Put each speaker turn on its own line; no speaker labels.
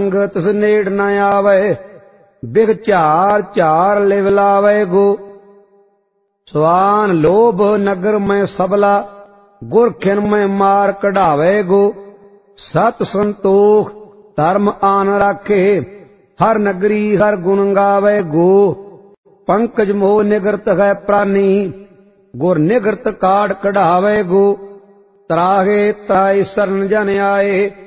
संग तिस नेड़ न आवे, बिग झार झार लिव लावे गो। स्वान लोभ नगर में सबला, गुर खिन में मार कढ़ावे गो। सत संतोख धर्म आन राखे, हर नगरी हर गुण गावे गो। पंकज मोह निगृत है प्राणी, गुर निगृत काट कढ़ावे गो। त्राहे त्राहि शरण जन आए,